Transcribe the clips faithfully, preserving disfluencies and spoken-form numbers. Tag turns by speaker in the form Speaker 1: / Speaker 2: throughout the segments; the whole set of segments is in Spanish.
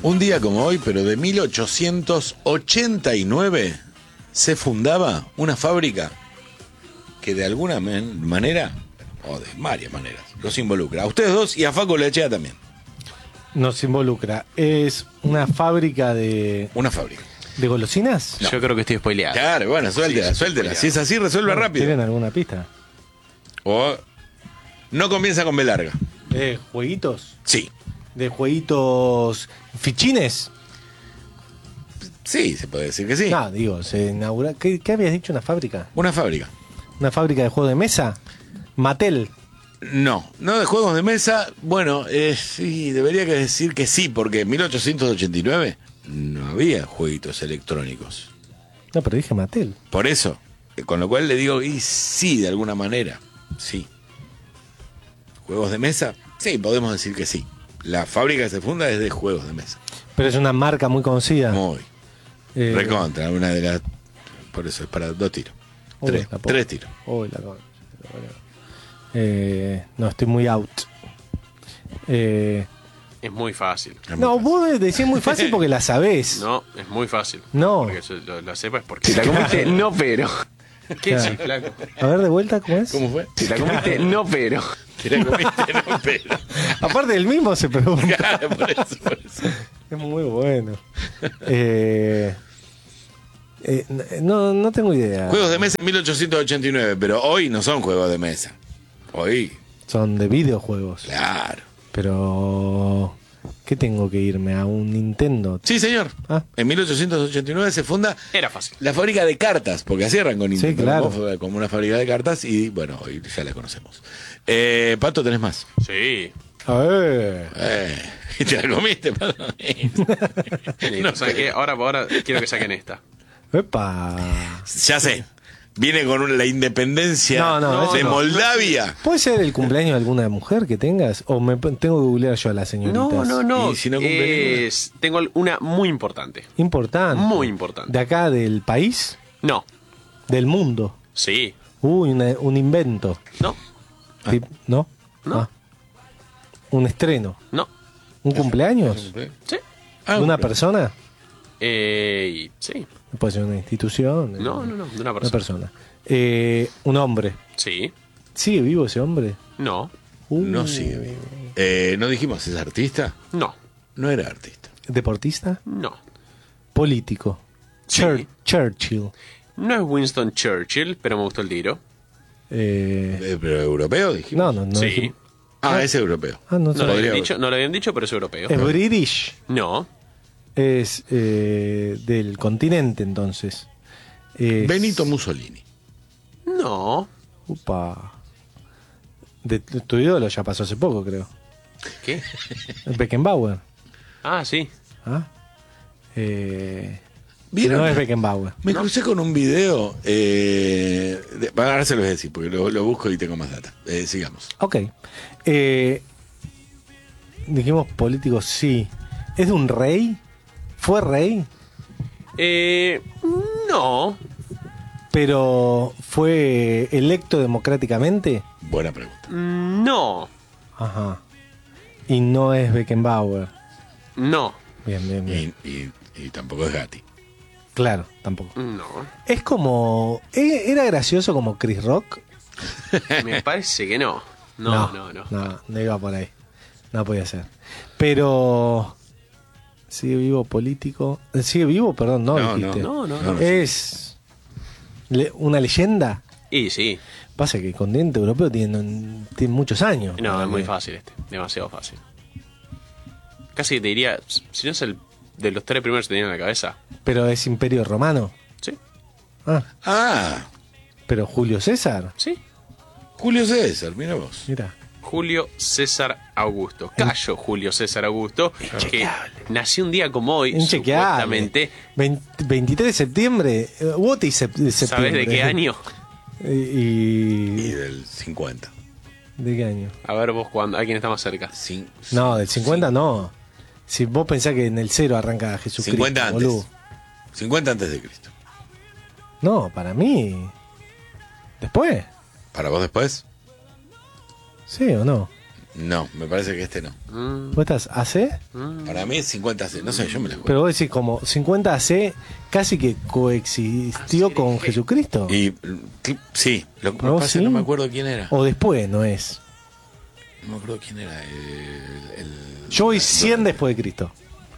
Speaker 1: Un día como hoy, pero de mil ochocientos ochenta y nueve, se fundaba una fábrica que de alguna man- manera, o de varias maneras, los involucra. A ustedes dos y a Facu Lechea también.
Speaker 2: Nos involucra. ¿Es una fábrica de,
Speaker 1: Una fábrica.
Speaker 2: de golosinas?
Speaker 1: No.
Speaker 3: Yo creo que estoy spoileado.
Speaker 1: Claro, bueno, suéltela,
Speaker 3: Sí,
Speaker 1: suéltela.
Speaker 3: sí,
Speaker 1: Si es así, resuelve rápido.
Speaker 2: ¿Tienen alguna pista?
Speaker 1: O no comienza con B larga.
Speaker 2: ¿De jueguitos?
Speaker 1: Sí.
Speaker 2: ¿De jueguitos fichines?
Speaker 1: Sí, se puede decir que sí.
Speaker 2: No, digo, se inaugura. ¿Qué, qué habías dicho? ¿Una fábrica?
Speaker 1: Una fábrica.
Speaker 2: ¿Una fábrica de juegos de mesa? Mattel.
Speaker 1: No, no de juegos de mesa. Bueno, eh, sí, debería que decir que sí, porque en mil ochocientos ochenta y nueve no había jueguitos electrónicos.
Speaker 2: No, pero dije Mattel.
Speaker 1: Por eso, eh, con lo cual le digo, y sí, de alguna manera, sí. ¿Juegos de mesa? Sí, podemos decir que sí. La fábrica que se funda es de juegos de mesa.
Speaker 2: Pero es una marca muy conocida.
Speaker 1: Muy.
Speaker 2: Eh,
Speaker 1: Recontra, una de las... Por eso es para dos tiros.
Speaker 2: Uy,
Speaker 1: Tres,
Speaker 2: la po-
Speaker 1: tres tiros.
Speaker 2: Uy, la co- Eh, no, estoy muy out. Eh,
Speaker 3: Es muy fácil.
Speaker 1: Es muy
Speaker 2: no,
Speaker 1: fácil.
Speaker 2: vos decís muy fácil porque la sabés.
Speaker 3: No, es muy fácil.
Speaker 2: No.
Speaker 3: Porque yo lo, lo sepa es porque.
Speaker 4: Si la comiste, no pero.
Speaker 3: ¿Qué
Speaker 2: Claro.
Speaker 3: sí, flaco?
Speaker 2: A ver, de vuelta, ¿cómo es?
Speaker 1: ¿Cómo fue?
Speaker 4: Si la comiste, no pero.
Speaker 1: Si la comiste, no, pero...
Speaker 2: Aparte del mismo se pregunta.
Speaker 1: Claro, por eso, por eso.
Speaker 2: Es muy bueno. Eh, eh, no, no tengo idea.
Speaker 1: Juegos de mesa en mil ochocientos ochenta y nueve, pero hoy no son juegos de mesa. Hoy,
Speaker 2: Son de videojuegos.
Speaker 1: claro.
Speaker 2: Pero... ¿qué tengo que irme? ¿A un Nintendo?
Speaker 1: Sí, señor.
Speaker 2: Ah.
Speaker 1: En mil ochocientos ochenta y nueve se funda
Speaker 3: Era fácil.
Speaker 1: la fábrica de cartas, porque así arrancó Nintendo.
Speaker 2: Sí, claro.
Speaker 1: Fue como una fábrica de cartas y, bueno, hoy ya la conocemos. Eh, Pato, ¿tenés más?
Speaker 3: Sí.
Speaker 2: A ver.
Speaker 1: Eh, ¿y te la comiste, Pato?
Speaker 3: Listo,
Speaker 1: No,
Speaker 3: ¿saben qué? Ahora, ahora quiero que saquen esta.
Speaker 2: Epa.
Speaker 1: Ya sé. Viene con un- la independencia
Speaker 2: No, no, eso
Speaker 1: de
Speaker 2: no.
Speaker 1: Moldavia.
Speaker 2: ¿Puede ser el cumpleaños de alguna mujer que tengas? ¿O me tengo que googlear yo a las señoritas?
Speaker 3: No, no, no.
Speaker 1: Y si no cumple
Speaker 3: Es- tengo una muy importante.
Speaker 2: Importante.
Speaker 3: Muy importante.
Speaker 2: ¿De acá del país?
Speaker 3: No.
Speaker 2: ¿Del mundo?
Speaker 3: Sí.
Speaker 2: Uy, una- un invento.
Speaker 3: No.
Speaker 2: Tip- ¿No?
Speaker 3: No.
Speaker 2: Ah. Un estreno.
Speaker 3: No.
Speaker 2: ¿Un cumpleaños?
Speaker 3: Sí.
Speaker 1: Ah,
Speaker 2: ¿De una
Speaker 1: pero-
Speaker 2: persona?
Speaker 3: Eh, y- sí.
Speaker 2: Puede ser una institución.
Speaker 3: No, no, no. De una
Speaker 2: Una
Speaker 3: persona.
Speaker 2: persona. Eh, un hombre.
Speaker 3: Sí.
Speaker 2: ¿Sigue vivo ese hombre?
Speaker 3: No.
Speaker 2: Uh,
Speaker 1: No sigue vivo. Eh, ¿No dijimos es artista?
Speaker 3: No.
Speaker 1: No era artista.
Speaker 2: ¿Deportista?
Speaker 3: No.
Speaker 2: Político.
Speaker 3: Sí.
Speaker 2: Chur- Churchill.
Speaker 3: No es Winston Churchill, pero me gustó el tiro.
Speaker 2: Eh,
Speaker 1: Eh, ¿Pero europeo dijimos?
Speaker 2: no, no, no.
Speaker 3: Sí.
Speaker 2: dijimos-
Speaker 1: Ah, es europeo.
Speaker 2: Ah, no,
Speaker 3: No lo,
Speaker 2: sabía.
Speaker 1: Podría-
Speaker 3: habían dicho, no lo habían dicho, pero es europeo.
Speaker 2: Es British.
Speaker 3: No.
Speaker 2: Es eh, del continente, entonces. Es-
Speaker 1: Benito Mussolini.
Speaker 3: No.
Speaker 2: Upa. De, de tu ídolo ya pasó hace poco, creo.
Speaker 3: ¿Qué?
Speaker 2: Beckenbauer.
Speaker 3: Ah, sí.
Speaker 2: ¿Ah? Eh,
Speaker 1: ¿Vieron?
Speaker 2: no es Beckenbauer.
Speaker 1: Me crucé con un video. Eh, de- ahora se los voy a decir, porque lo, lo busco y tengo más data. Eh, sigamos.
Speaker 2: Ok. Eh, dijimos políticos, sí. ¿Es de un rey? ¿Fue rey?
Speaker 3: Eh, no.
Speaker 2: ¿Pero fue electo democráticamente?
Speaker 1: Buena pregunta.
Speaker 3: No.
Speaker 2: Ajá. Y no es Beckenbauer.
Speaker 3: No.
Speaker 2: Bien, bien, bien.
Speaker 1: Y, y- y tampoco es Gatti.
Speaker 2: Claro, tampoco.
Speaker 3: No.
Speaker 2: Es como... ¿e- ¿Era gracioso como Chris Rock?
Speaker 3: Me parece que no. No, no, no.
Speaker 2: No, no iba por ahí. No podía ser. Pero... ¿Sigue vivo político? ¿Sigue vivo? Perdón, no,
Speaker 1: No,
Speaker 2: dijiste.
Speaker 3: No, no,
Speaker 1: No,
Speaker 3: no.
Speaker 1: no.
Speaker 2: Es... le- ¿una leyenda?
Speaker 3: Y sí.
Speaker 2: Pasa que el continente europeo tiene, tiene muchos años.
Speaker 3: No, es muy
Speaker 2: Eh,
Speaker 3: fácil este. Demasiado fácil. Casi te diría, si no es el de los tres primeros que tenía en la cabeza.
Speaker 2: Pero es Imperio Romano.
Speaker 3: Sí.
Speaker 2: Ah,
Speaker 1: Ah,
Speaker 2: pero Julio César.
Speaker 3: Sí.
Speaker 1: Julio César, mira vos.
Speaker 2: Mira.
Speaker 3: Julio César Augusto. Cayo Julio César Augusto. Que nació un día como hoy,
Speaker 2: Inchequeable.
Speaker 3: supuestamente.
Speaker 2: veinte veintitrés de septiembre. eh, What is sep- de
Speaker 3: ¿Sabes
Speaker 2: septiembre?
Speaker 3: de qué año?
Speaker 2: Y, y-
Speaker 1: Y del cincuenta.
Speaker 2: ¿De qué año?
Speaker 3: A ver vos, cuándo, ¿a quién está más cerca?
Speaker 1: Cin-
Speaker 2: No, del cincuenta no. Si vos pensás que en el cero arranca Jesucristo.
Speaker 1: cincuenta antes.
Speaker 2: boludo.
Speaker 1: cincuenta antes de Cristo.
Speaker 2: No, para mí. ¿Después?
Speaker 1: ¿Para vos después?
Speaker 2: ¿Sí o no?
Speaker 1: No, me parece que este no.
Speaker 3: Mm,
Speaker 2: ¿Vos estás A C?
Speaker 3: mm.
Speaker 1: Para mí es cincuenta C. No sé, yo me la juego.
Speaker 2: Pero vos decís como cincuenta A C casi que coexistió
Speaker 3: Ah, sí,
Speaker 2: con
Speaker 3: dije.
Speaker 2: Jesucristo.
Speaker 1: Y cl- sí, lo que
Speaker 2: ¿No,
Speaker 1: pasa es que
Speaker 2: sí?
Speaker 1: no me acuerdo quién era.
Speaker 2: O después, no es.
Speaker 1: No me acuerdo quién era. El, el-
Speaker 2: Yo voy cien después de Cristo.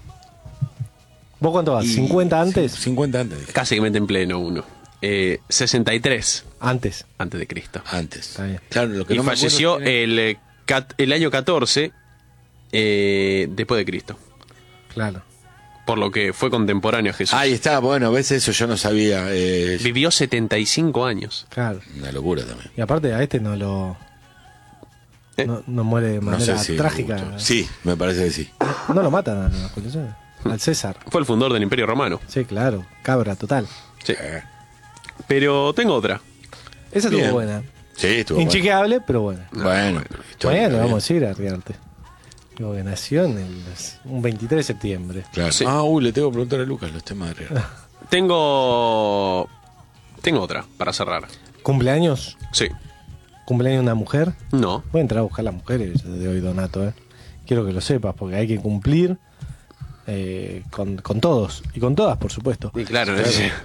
Speaker 2: ¿Vos cuánto vas?
Speaker 1: y-
Speaker 2: ¿cincuenta antes?
Speaker 1: sí, cincuenta antes. dije.
Speaker 3: Casi que mete en pleno uno. Eh, sesenta y tres
Speaker 2: Antes.
Speaker 3: antes de Cristo.
Speaker 1: Antes.
Speaker 2: Está bien.
Speaker 1: Claro, lo que
Speaker 3: Y
Speaker 1: no me acuerdo
Speaker 3: falleció
Speaker 1: quién era.
Speaker 3: el, eh, cat- el año catorce eh, después de Cristo.
Speaker 2: Claro.
Speaker 3: Por lo que fue contemporáneo a Jesús.
Speaker 1: Ahí está, bueno, ves eso, yo no sabía. eh,
Speaker 3: Vivió setenta y cinco años.
Speaker 2: Claro.
Speaker 1: una locura también.
Speaker 2: Y aparte a este no lo...
Speaker 3: Eh.
Speaker 2: No, no muere de
Speaker 1: No
Speaker 2: manera
Speaker 1: sé si. me
Speaker 2: trágica.
Speaker 1: gustó. Sí, me parece que sí.
Speaker 2: No lo matan a la acusación. Al César.
Speaker 3: Fue el fundador del Imperio Romano.
Speaker 2: Sí, claro. Cabra, total.
Speaker 3: Sí.
Speaker 1: Eh,
Speaker 3: Pero tengo otra.
Speaker 2: Esa
Speaker 1: Bien.
Speaker 2: estuvo buena.
Speaker 1: Sí, estuvo bueno.
Speaker 2: Inchequeable, pero buena.
Speaker 1: Bueno, historia,
Speaker 2: Bueno,
Speaker 1: está
Speaker 2: vamos a ir a Riarte. Digo que nació en el, un veintitrés de septiembre.
Speaker 1: bien. Claro.
Speaker 3: Sí.
Speaker 1: Ah, uy, le tengo que preguntar a Lucas los temas de River.
Speaker 3: Tengo. Tengo otra para cerrar.
Speaker 2: ¿Cumpleaños?
Speaker 3: Sí.
Speaker 2: ¿Cumpleaños de una mujer?
Speaker 3: No.
Speaker 2: Voy a entrar a buscar las mujeres de hoy, Donato. ¿eh? Quiero que lo sepas, porque hay que cumplir eh, con, con todos. Y con todas, por supuesto.
Speaker 3: Y claro,
Speaker 1: Claro.
Speaker 3: sí.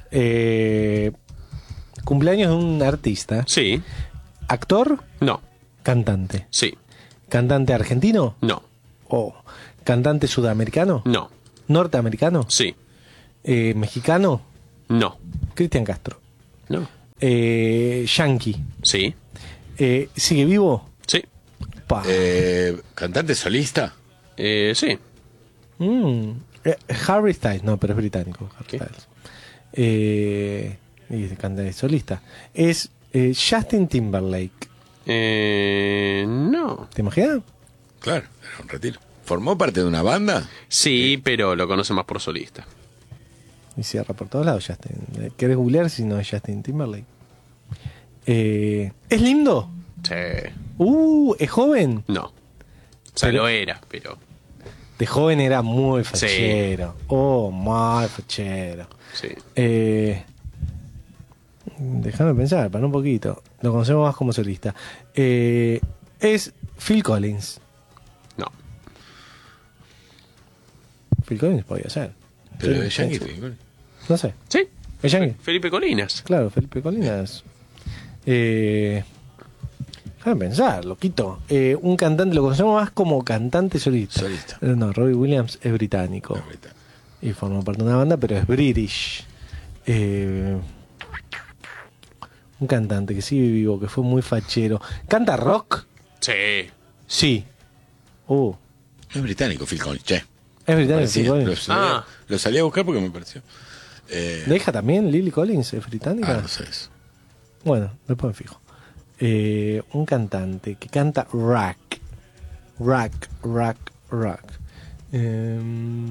Speaker 2: Eh, cumpleaños de un artista.
Speaker 3: Sí.
Speaker 2: ¿Actor?
Speaker 3: No.
Speaker 2: Cantante.
Speaker 3: Sí.
Speaker 2: ¿Cantante argentino?
Speaker 3: No.
Speaker 2: ¿O cantante sudamericano?
Speaker 3: No.
Speaker 2: ¿Norteamericano?
Speaker 3: Sí.
Speaker 2: Eh, ¿Mexicano?
Speaker 3: No.
Speaker 2: Cristian Castro.
Speaker 3: No.
Speaker 2: Eh, Yankee.
Speaker 3: Sí.
Speaker 2: Eh, ¿Sigue vivo?
Speaker 3: Sí.
Speaker 2: Pa.
Speaker 1: Eh, ¿Cantante solista?
Speaker 3: Eh, sí.
Speaker 2: Mm. Eh, Harry Styles, no, pero es británico. Harry
Speaker 3: ¿Qué?
Speaker 2: Styles. Eh, y canta de solista. Es eh, Justin Timberlake.
Speaker 3: Eh, no.
Speaker 2: ¿Te imaginas?
Speaker 1: Claro, era un retiro. ¿Formó parte de una banda?
Speaker 3: Sí, pero lo conoce más por solista.
Speaker 2: Y cierra por todos lados Justin. ¿Querés googlear si no es Justin Timberlake? Eh, ¿Es lindo?
Speaker 3: Sí.
Speaker 2: Uh, ¿es joven?
Speaker 3: No. O sea,
Speaker 2: Pero-
Speaker 3: lo era, pero.
Speaker 2: De joven era muy fachero. Oh, muy fachero.
Speaker 3: Sí.
Speaker 2: Eh, déjame pensar, para un poquito. Lo conocemos más como solista. Eh, es Phil Collins.
Speaker 3: No.
Speaker 2: Phil Collins podía ser.
Speaker 1: Pero
Speaker 2: Sí,
Speaker 1: de
Speaker 2: sí,
Speaker 1: Yankee.
Speaker 2: sí.
Speaker 1: fue.
Speaker 2: No sé.
Speaker 3: Sí.
Speaker 2: ¿Es Yankee?
Speaker 3: Felipe Colinas.
Speaker 2: Claro, Felipe Colinas. Eh, déjame pensar, loquito. Eh, un cantante, lo conocemos más como cantante solista.
Speaker 1: Solista.
Speaker 2: Eh, No, Robbie Williams es británico.
Speaker 1: Ahorita.
Speaker 2: Y forma parte de una banda, pero es British. Eh, un cantante que sigue vivo, que fue muy fachero. ¿Canta rock?
Speaker 3: Sí.
Speaker 2: Sí. Uh,
Speaker 1: Es británico, Phil Collins. Che.
Speaker 2: es británico.
Speaker 1: Parecía,
Speaker 2: Phil
Speaker 1: lo,
Speaker 2: Collins.
Speaker 1: salí,
Speaker 3: Ah.
Speaker 1: lo salí a buscar porque me pareció. Eh,
Speaker 2: ¿La hija también, Lily Collins, es británica?
Speaker 1: ah, no sé eso.
Speaker 2: Bueno, después me fijo. Eh, un cantante que canta rock. Rock, rock, rock. Eh,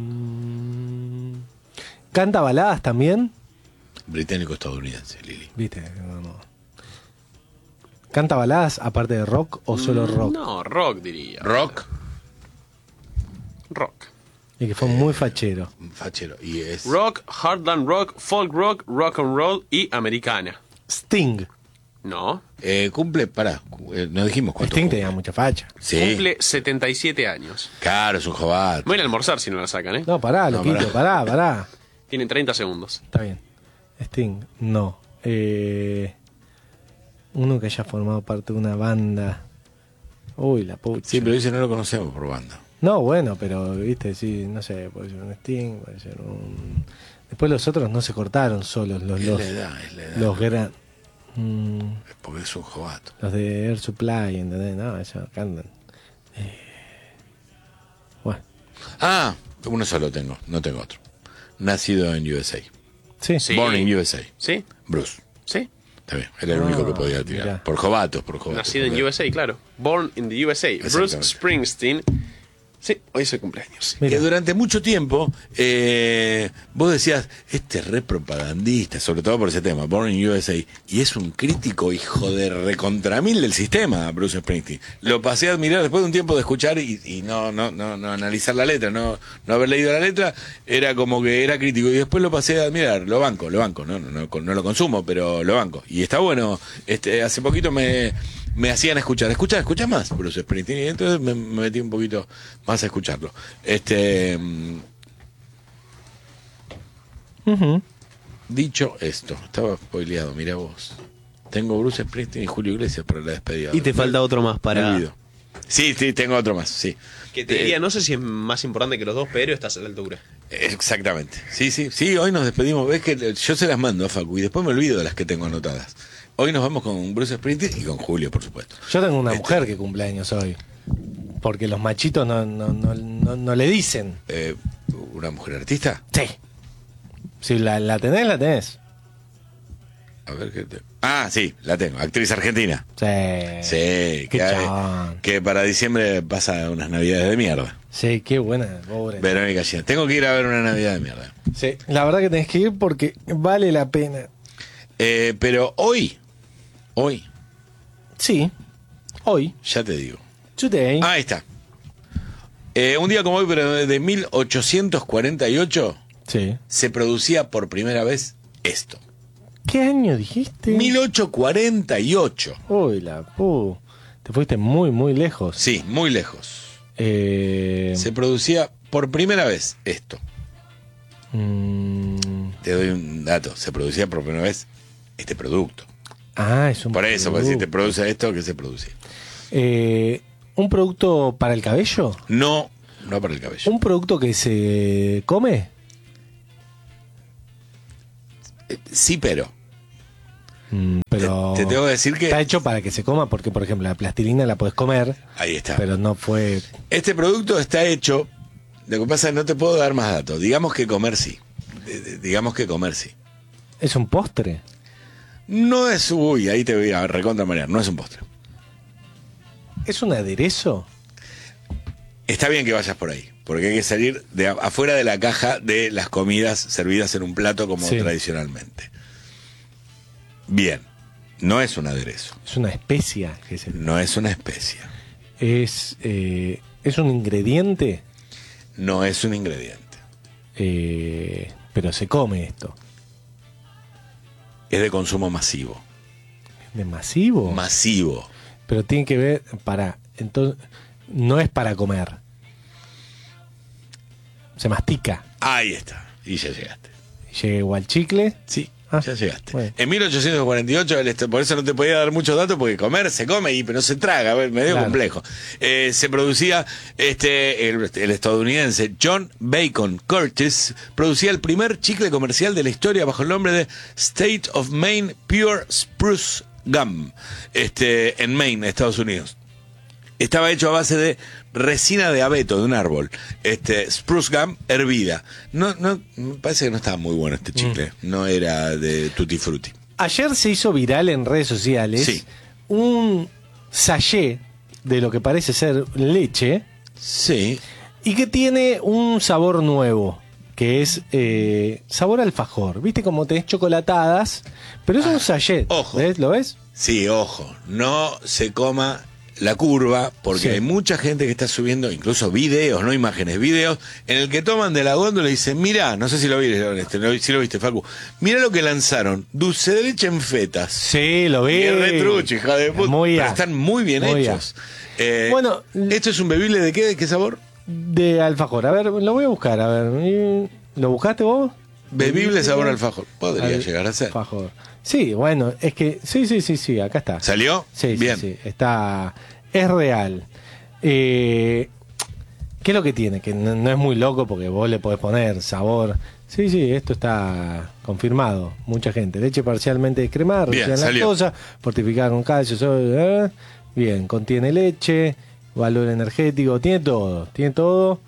Speaker 2: ¿Canta baladas también?
Speaker 1: Británico-estadounidense, Lili.
Speaker 2: Viste, no, no. ¿Canta baladas aparte de rock o solo
Speaker 3: Mm,
Speaker 2: rock?
Speaker 3: No, rock diría.
Speaker 1: Rock,
Speaker 3: Rock.
Speaker 2: Y que fue muy fachero.
Speaker 1: fachero. Y es.
Speaker 3: Rock, Heartland Rock, Folk Rock, Rock and Roll y Americana.
Speaker 2: Sting.
Speaker 3: No.
Speaker 1: Eh, cumple, pará, eh, no dijimos cuánto.
Speaker 2: Sting
Speaker 1: cumple.
Speaker 2: tenía mucha facha.
Speaker 1: Sí.
Speaker 3: Cumple setenta y siete años.
Speaker 1: Claro, es un jovato.
Speaker 3: Voy a ir a almorzar si no la sacan, ¿eh?
Speaker 2: No, pará,
Speaker 1: No,
Speaker 2: loquito, pará, pará.
Speaker 3: Tienen treinta segundos.
Speaker 2: Está bien. Sting, no. Eh, uno que haya formado parte de una banda. Uy, la pucha.
Speaker 1: Sí, pero dice no lo conocemos por banda.
Speaker 2: No, bueno, pero, viste, sí, no sé, puede ser un Sting, puede ser un... Después los otros no se cortaron solos, los,
Speaker 1: Es
Speaker 2: los,
Speaker 1: la edad, es la edad.
Speaker 2: los gran... mm,
Speaker 1: Es porque es un jovato.
Speaker 2: los de Air Supply, ¿entendés? No, eso cantan. Eh, bueno,
Speaker 1: Ah, uno solo tengo, no tengo otro. Nacido en U S A.
Speaker 2: sí.
Speaker 3: Sí.
Speaker 1: Born in U S A.
Speaker 3: ¿Sí?
Speaker 1: Bruce.
Speaker 3: ¿Sí?
Speaker 1: Está bien, era el
Speaker 2: Ah,
Speaker 1: único que podía tirar.
Speaker 2: mirá.
Speaker 1: Por jovatos, por jovatos.
Speaker 3: Nacido en
Speaker 1: porque-
Speaker 3: U S A, claro. Born in the U S A. Bruce
Speaker 1: Exactamente.
Speaker 3: Springsteen. Sí, hoy es el cumpleaños.
Speaker 2: Mira.
Speaker 1: Que durante mucho tiempo eh, vos decías, este es re propagandista, sobre todo por ese tema, Born in U S A, y es un crítico hijo de recontramil del sistema, Bruce Springsteen. Lo pasé a admirar después de un tiempo de escuchar y, y no, no, no, no analizar la letra, no, no haber leído la letra, era como que era crítico, y después lo pasé a admirar, lo banco, lo banco, no, no, no, no lo consumo, pero lo banco. Y está bueno, este, hace poquito me... me hacían escuchar. Escucha, escucha más Bruce Springsteen. Y entonces me, me metí un poquito más a escucharlo. Este.
Speaker 2: Ujú.
Speaker 1: Dicho esto, estaba spoileado, mira vos. Tengo Bruce Springsteen y Julio Iglesias para la despedida.
Speaker 3: Y te falta otro más
Speaker 1: Me
Speaker 3: para...
Speaker 1: olvido. Sí, sí, tengo otro más, sí.
Speaker 3: Que te
Speaker 1: Eh,
Speaker 3: diría, no sé si es más importante que los dos, pero estás a la altura.
Speaker 1: Exactamente. Sí, sí, sí, hoy nos despedimos. Ves que yo se las mando a Facu y después me olvido de las que tengo anotadas. Hoy nos vamos con Bruce Springsteen y con Julio, por supuesto.
Speaker 2: Yo tengo una
Speaker 1: Este-
Speaker 2: mujer que cumple años hoy. Porque los machitos no, no, no, no, no le dicen.
Speaker 1: Eh, ¿Una mujer artista?
Speaker 2: Sí. Si la, la tenés, la tenés.
Speaker 1: A ver qué te... Ah, sí, la tengo. Actriz argentina.
Speaker 2: Sí.
Speaker 1: Sí,
Speaker 2: Qué
Speaker 1: que, hay-
Speaker 2: chabón.
Speaker 1: que para diciembre pasa unas navidades de mierda.
Speaker 2: Sí, qué buena, pobre.
Speaker 1: Verónica Gian. Tengo que ir a ver una navidad de mierda.
Speaker 2: Sí, la verdad que tenés que ir porque vale la pena.
Speaker 1: Eh, pero hoy, hoy,
Speaker 2: Sí. Hoy.
Speaker 1: ya te digo.
Speaker 2: Today.
Speaker 1: Ah, ahí está. Eh, un día como hoy, pero de mil ochocientos cuarenta y ocho,
Speaker 2: Sí.
Speaker 1: se producía por primera vez esto.
Speaker 2: ¿Qué año dijiste?
Speaker 1: mil ochocientos cuarenta y ocho.
Speaker 2: Uy, la pu. Te fuiste muy, muy lejos.
Speaker 1: Sí, muy lejos.
Speaker 2: Eh,
Speaker 1: Se producía por primera vez esto.
Speaker 2: mm,
Speaker 1: Te doy un dato. Se producía por primera vez este producto.
Speaker 2: ah, es un
Speaker 1: Por eso, porque si te
Speaker 2: producto.
Speaker 1: produce esto, ¿qué se produce?
Speaker 2: Eh, ¿Un producto para el cabello?
Speaker 1: No, no para el cabello.
Speaker 2: ¿Un producto que se come?
Speaker 1: Eh, Sí, pero.
Speaker 2: Mm, pero
Speaker 1: Te- te tengo que decir que-
Speaker 2: está hecho para que se coma porque, por ejemplo, la plastilina la puedes comer,
Speaker 1: Ahí está.
Speaker 2: pero no fue...
Speaker 1: Este producto está hecho. Lo que pasa es que no te puedo dar más datos. Digamos que comer sí. De- de- Digamos que comer sí.
Speaker 2: ¿Es un postre?
Speaker 1: No es. Uy, ahí te voy a recontra marear. No es un postre.
Speaker 2: ¿Es un aderezo?
Speaker 1: Está bien que vayas por ahí. Porque hay que salir de a- afuera de la caja de las comidas servidas en un plato como
Speaker 2: Sí.
Speaker 1: tradicionalmente. Bien. No es un aderezo.
Speaker 2: ¿Es una especia? Que se-
Speaker 1: No es una especia.
Speaker 2: ¿Es, eh, ¿Es un ingrediente?
Speaker 1: No es un ingrediente.
Speaker 2: Eh, pero se come esto.
Speaker 1: Es de consumo masivo.
Speaker 2: ¿De masivo?
Speaker 1: Masivo.
Speaker 2: Pero tiene que ver, para, entonces, no es para comer. Se mastica.
Speaker 1: Ahí está. Y ya llegaste.
Speaker 2: Llegó al chicle.
Speaker 1: Sí,
Speaker 2: Ah,
Speaker 1: ya llegaste.
Speaker 2: bueno.
Speaker 1: En mil ochocientos cuarenta y ocho, el est- por eso no te podía dar muchos datos, porque comer se come y pero se traga, a ver, medio
Speaker 2: Claro.
Speaker 1: complejo. Eh, se producía, este el, el estadounidense John Bacon Curtis, producía el primer chicle comercial de la historia bajo el nombre de State of Maine Pure Spruce Gum, este, en Maine, Estados Unidos. Estaba hecho a base de resina de abeto de un árbol, este spruce gum hervida. No, no, me parece que no estaba muy bueno este chicle. No era de tutti frutti.
Speaker 2: Ayer se hizo viral en redes sociales
Speaker 1: Sí.
Speaker 2: un sachet de lo que parece ser leche
Speaker 1: Sí.
Speaker 2: y que tiene un sabor nuevo, que es eh, sabor alfajor. ¿Viste como tenés chocolatadas? Pero es un sachet.
Speaker 1: ojo.
Speaker 2: ¿Ves? ¿Lo ves?
Speaker 1: Sí, ojo, no se coma la curva, porque
Speaker 2: Sí.
Speaker 1: hay mucha gente que está subiendo, incluso videos, no imágenes, videos, en el que toman de la góndola y dicen, mirá, no sé si lo viste, este, no- si lo viste, Facu, mirá lo que lanzaron, dulce de leche en fetas.
Speaker 2: Sí, lo vi.
Speaker 1: Y es retrucho, hija de puta.
Speaker 2: Muy
Speaker 1: Pero
Speaker 2: a-
Speaker 1: están muy bien
Speaker 2: muy
Speaker 1: hechos. Eh,
Speaker 2: Bueno,
Speaker 1: ¿esto es un bebible de qué? ¿De qué sabor?
Speaker 2: De alfajor. A ver, lo voy a buscar. A ver, ¿y- ¿lo buscaste vos?
Speaker 1: Bebible sabor alfajor. Podría
Speaker 2: Al-
Speaker 1: llegar a ser.
Speaker 2: Alfajor. Sí, bueno, es que sí, sí, sí, sí, acá está.
Speaker 1: ¿Salió?
Speaker 2: Sí, sí,
Speaker 1: Bien.
Speaker 2: sí, está, es real. Eh, ¿Qué es lo que tiene? Que no, no es muy loco porque vos le podés poner sabor. Sí, sí, esto está confirmado. Mucha gente. Leche parcialmente descremada,
Speaker 1: Bien,
Speaker 2: reducida en
Speaker 1: salió.
Speaker 2: lactosa, fortificada con calcio. sodio, eh. Bien, contiene leche, valor energético, tiene todo, tiene todo.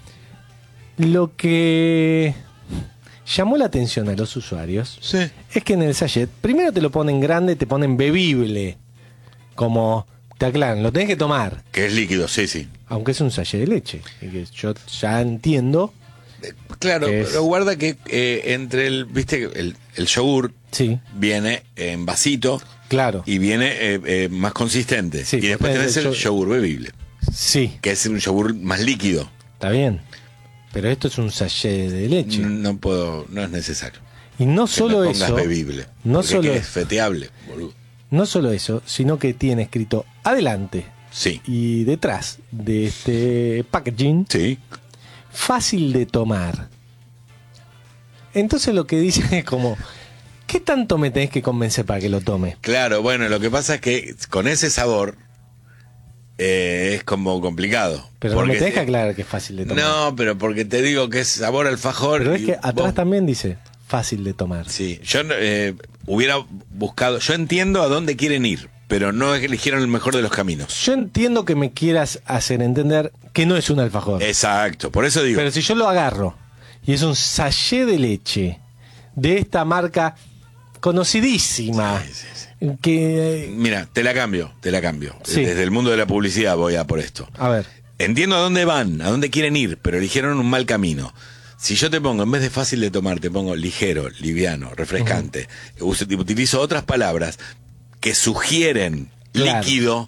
Speaker 2: Lo que llamó la atención a los usuarios
Speaker 1: Sí.
Speaker 2: es que en el sachet, primero te lo ponen grande, te ponen bebible. Como te aclaran, lo tenés que tomar,
Speaker 1: Que es líquido, sí, sí.
Speaker 2: aunque es un sachet de leche. Y que yo ya entiendo,
Speaker 1: Claro,
Speaker 2: Que es-
Speaker 1: pero guarda que eh, entre el, viste, el, el yogur
Speaker 2: sí,
Speaker 1: viene en vasito
Speaker 2: claro,
Speaker 1: y viene eh, eh, más consistente.
Speaker 2: Sí,
Speaker 1: y después
Speaker 2: tenés
Speaker 1: tenés
Speaker 2: el
Speaker 1: el
Speaker 2: yo-
Speaker 1: yogur bebible,
Speaker 2: sí,
Speaker 1: que es un yogur más líquido.
Speaker 2: está bien. Pero esto es un sachet de leche.
Speaker 1: No puedo, no es necesario.
Speaker 2: Y no
Speaker 1: Que
Speaker 2: solo
Speaker 1: me pongas
Speaker 2: eso,
Speaker 1: bebible.
Speaker 2: no
Speaker 1: porque
Speaker 2: solo-
Speaker 1: es feteable, boludo.
Speaker 2: No solo eso, sino que tiene escrito adelante
Speaker 1: Sí.
Speaker 2: y detrás de este packaging,
Speaker 1: Sí.
Speaker 2: fácil de tomar. Entonces lo que dice es como, ¿qué tanto me tenés que convencer para que lo tome?
Speaker 1: Claro, bueno, lo que pasa es que con ese sabor eh, es como complicado.
Speaker 2: Pero no me
Speaker 1: Porque-
Speaker 2: te deja aclarar que es fácil de tomar.
Speaker 1: No, pero porque te digo que es sabor alfajor.
Speaker 2: Pero es
Speaker 1: y
Speaker 2: que atrás
Speaker 1: vos-
Speaker 2: también dice fácil de tomar.
Speaker 1: Sí, yo eh, hubiera buscado, yo entiendo a dónde quieren ir, pero no eligieron el mejor de los caminos.
Speaker 2: Yo entiendo que me quieras hacer entender que no es un alfajor.
Speaker 1: Exacto, por eso digo.
Speaker 2: Pero si yo lo agarro y es un sachet de leche de esta marca conocidísima,
Speaker 1: Sí, sí, sí.
Speaker 2: que...
Speaker 1: Mira, te la cambio, te la cambio.
Speaker 2: Sí.
Speaker 1: Desde el mundo de la publicidad voy a por esto.
Speaker 2: A ver,
Speaker 1: Entiendo a dónde van, a dónde quieren ir, pero eligieron un mal camino. Si yo te pongo, en vez de fácil de tomar, te pongo ligero, liviano, refrescante, uso- utilizo otras palabras que sugieren
Speaker 2: Claro.
Speaker 1: líquido,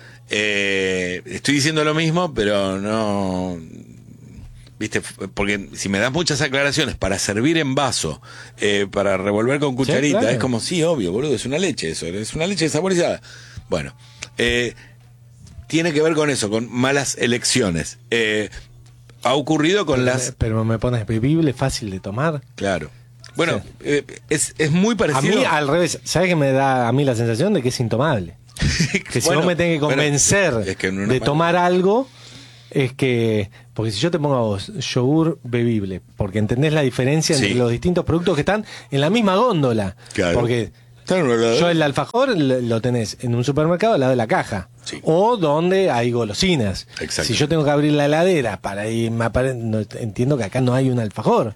Speaker 1: eh, estoy diciendo lo mismo, pero no... ¿Viste? Porque si me das muchas aclaraciones para servir en vaso, eh, para revolver con cucharita,
Speaker 2: claro.
Speaker 1: es como, sí, obvio, boludo, es una leche eso, es una leche saborizada. Bueno, eh, tiene que ver con eso, con malas elecciones. Eh, ha ocurrido con las...
Speaker 2: pero me pones bebible, fácil de tomar.
Speaker 1: Claro. Bueno,
Speaker 2: Sí.
Speaker 1: eh, es, es muy
Speaker 2: A
Speaker 1: parecido...
Speaker 2: mí, al revés, ¿sabes qué me da a mí la sensación de que es intomable? Que si
Speaker 1: Bueno,
Speaker 2: vos me tenés que
Speaker 1: bueno,
Speaker 2: convencer
Speaker 1: es que en una
Speaker 2: de
Speaker 1: manera-
Speaker 2: tomar algo, es que... Porque si yo te pongo a vos yogur bebible, porque entendés la diferencia entre
Speaker 1: Sí.
Speaker 2: los distintos productos que están en la misma góndola.
Speaker 1: Claro.
Speaker 2: Porque
Speaker 1: Claro, ¿verdad?
Speaker 2: yo el alfajor lo lo tenés en un supermercado al lado de la caja.
Speaker 1: Sí.
Speaker 2: O donde hay golosinas.
Speaker 1: Exacto.
Speaker 2: Si yo tengo que abrir la heladera para ir, me apare- no, entiendo que acá no hay un alfajor.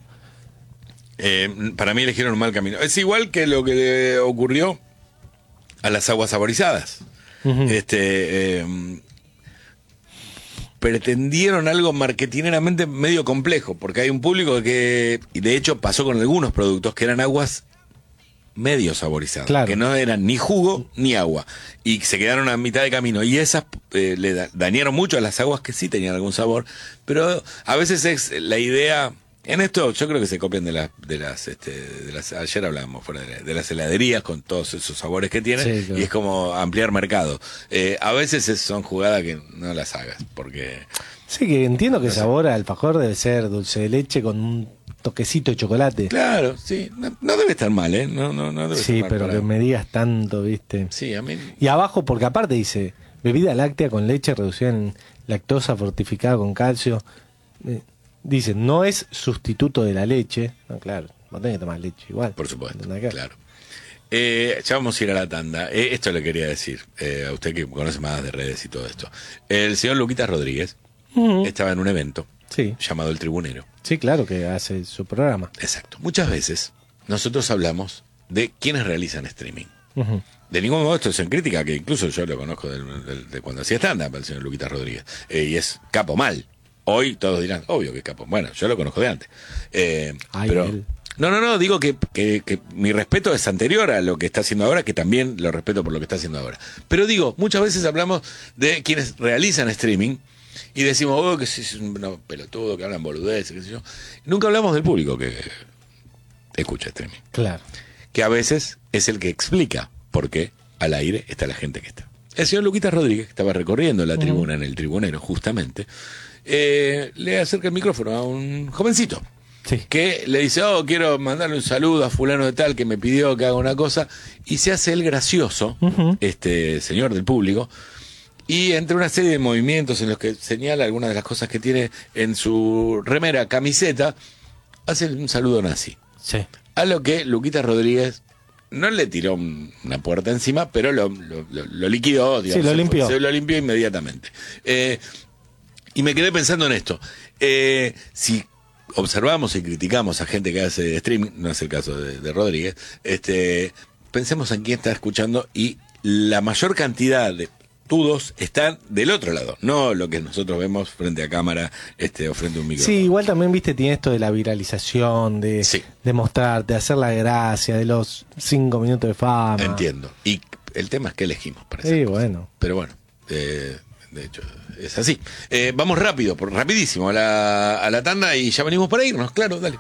Speaker 1: Eh, para mí eligieron un mal camino. Es igual que lo que le ocurrió a las aguas saborizadas.
Speaker 2: Ujú.
Speaker 1: Este... eh, pretendieron algo marketineramente medio complejo, porque hay un público que, y de hecho pasó con algunos productos, que eran aguas medio saborizadas,
Speaker 2: Claro.
Speaker 1: que no eran ni jugo ni agua, y se quedaron a mitad de camino, y esas eh, le da- dañaron mucho a las aguas que sí tenían algún sabor, pero a veces es la idea... En esto yo creo que se copian de las, de las, este, de las, ayer hablábamos fuera de, la- de las heladerías con todos esos sabores que tienen,
Speaker 2: Sí, claro.
Speaker 1: y es como ampliar mercado. Eh, a veces es- son jugadas que no las hagas, porque
Speaker 2: Sí, que entiendo que el sabor al alfajor debe ser dulce de leche con un toquecito de chocolate.
Speaker 1: claro, sí, no, no debe estar mal, ¿eh? No, no, no debe
Speaker 2: Sí,
Speaker 1: estar mal
Speaker 2: pero
Speaker 1: para-
Speaker 2: que me digas tanto, ¿viste?
Speaker 1: Sí, a mí...
Speaker 2: Y abajo, porque aparte dice, bebida láctea con leche reducida en lactosa fortificada con calcio. Eh, dice, no es sustituto de la leche. No, claro, no tenés que tomar leche igual.
Speaker 1: Por supuesto,
Speaker 2: Nada que ver.
Speaker 1: claro. Eh, ya vamos a ir a la tanda. Eh, esto le quería decir, eh, a usted que conoce más de redes y todo esto. El señor Luquitas Rodríguez
Speaker 2: Ujú.
Speaker 1: estaba en un evento
Speaker 2: Sí,
Speaker 1: llamado El Tribunero.
Speaker 2: sí, claro que hace su programa.
Speaker 1: Exacto. Muchas veces nosotros hablamos de quienes realizan streaming.
Speaker 2: Ujú.
Speaker 1: De ningún modo esto es en crítica, que incluso yo lo conozco del- del- de cuando hacía stand-up, el señor Luquitas Rodríguez. Eh, y es capo mal. Hoy todos dirán, obvio que es capo. Bueno, yo lo conozco de antes. Eh,
Speaker 2: Ay,
Speaker 1: pero
Speaker 2: él.
Speaker 1: no, no, no, digo que, que- que mi respeto es anterior a lo que está haciendo ahora, que también lo respeto por lo que está haciendo ahora. Pero digo, muchas veces hablamos de quienes realizan streaming y decimos, oh, que sí, es un no, pelotudo, que hablan boludeces, qué sé yo. Nunca hablamos del público que escucha streaming,
Speaker 2: Claro.
Speaker 1: que a veces es el que explica por qué al aire está la gente que está. El señor Luquitas Rodríguez, que estaba recorriendo la tribuna en el Tribunero, justamente, eh, le acerca el micrófono a un jovencito
Speaker 2: Sí.
Speaker 1: que le dice, oh, quiero mandarle un saludo a fulano de tal que me pidió que haga una cosa, y se hace el gracioso,
Speaker 2: Ujú.
Speaker 1: este señor del público, y entre una serie de movimientos en los que señala algunas de las cosas que tiene en su remera, camiseta, hace un saludo nazi.
Speaker 2: Sí.
Speaker 1: A lo que Luquitas Rodríguez no le tiró un- una puerta encima, pero lo, lo, lo- lo liquidó, digamos,
Speaker 2: Sí, lo
Speaker 1: se fue,
Speaker 2: limpió.
Speaker 1: se lo limpió inmediatamente. Eh, y me quedé pensando en esto. Eh, si observamos y criticamos a gente que hace streaming, no es el caso de, de Rodríguez, este, pensemos en quién está escuchando, y la mayor cantidad de tudos están del otro lado, no lo que nosotros vemos frente a cámara, este, o frente a un micrófono.
Speaker 2: Sí, igual también, viste, tiene esto de la viralización, de,
Speaker 1: Sí.
Speaker 2: de mostrarte, de hacer la gracia, de los cinco minutos de fama.
Speaker 1: Entiendo. Y el tema es que elegimos para
Speaker 2: Sí,
Speaker 1: esas cosas.
Speaker 2: bueno.
Speaker 1: Pero bueno, eh, de hecho, es así. Eh, vamos rápido, por, rapidísimo a la, a la tanda y ya venimos para irnos, claro, dale.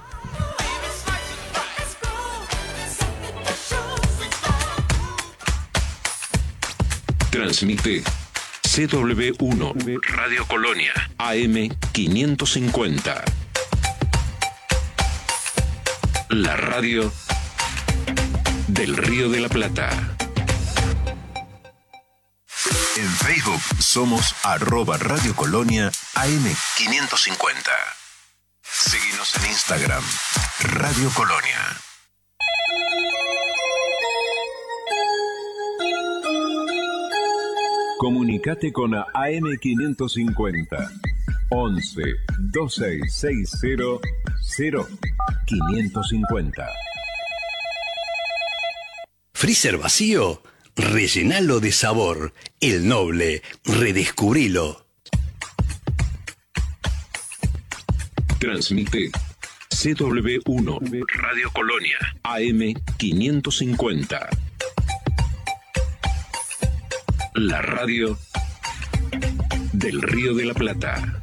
Speaker 5: Transmite C W uno Radio Colonia A M quinientos cincuenta. La radio del Río de la Plata.
Speaker 6: En Facebook somos arroba Radio Colonia A M quinientos cincuenta. Seguinos en Instagram, Radio Colonia.
Speaker 5: Comunicate con A M quinientos cincuenta. once veintiséis sesenta cero quinientos cincuenta.
Speaker 7: Freezer vacío, rellenalo de sabor. El Noble, redescubrilo.
Speaker 5: Transmite C W uno Radio Colonia A M quinientos cincuenta. La radio del Río de la Plata.